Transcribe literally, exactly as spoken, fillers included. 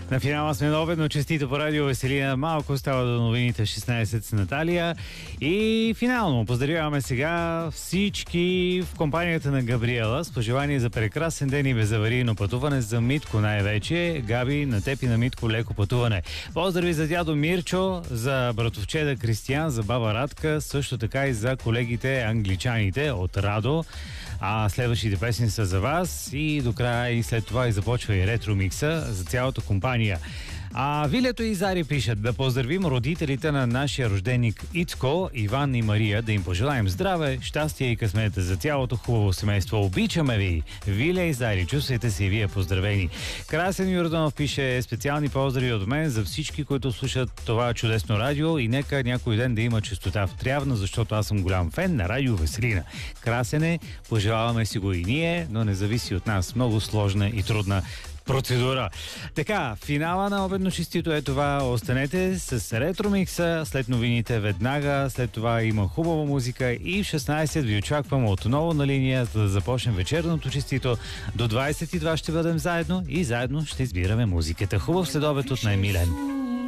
На финала сме на обедно честито по радио Веселина. Малко остава до новините в шестнайсет с Наталия. И финално поздравяваме сега всички в компанията на Габриела с пожелание за прекрасен ден и безаварийно пътуване за Митко най-вече. Габи, на теб и на Митко леко пътуване. Поздрави за дядо Мирчо, за братовчеда Кристиян, за баба Радка, също така и за колегите англичаните от Радо. А следващите песни са за вас и до края и след това и започва и ретро микса за цялата компания. А Вилето и Зари пишат да поздравим родителите на нашия рожденик Ицко, Иван и Мария, да им пожелаем здраве, щастие и късмет за цялото хубаво семейство. Обичаме ви! Виле и Зари, чувствайте се и вие поздравени. Красен Юрданов пише специални поздрави от мен за всички, които слушат това чудесно радио и нека някой ден да има честота в Трявна, защото аз съм голям фен на радио Веселина. Красене, пожелаваме си го и ние, но не зависи от нас. Много сложна и трудна процедура. Така, финала на обедно честито е това. Останете с ретромикса, след новините веднага, след това има хубава музика и в шестнайсет ви очаквам отново на линия, за да започнем вечерното честито. До двайсет и два ще бъдем заедно и заедно ще избираме музиката. Хубав следобед от най-Милен.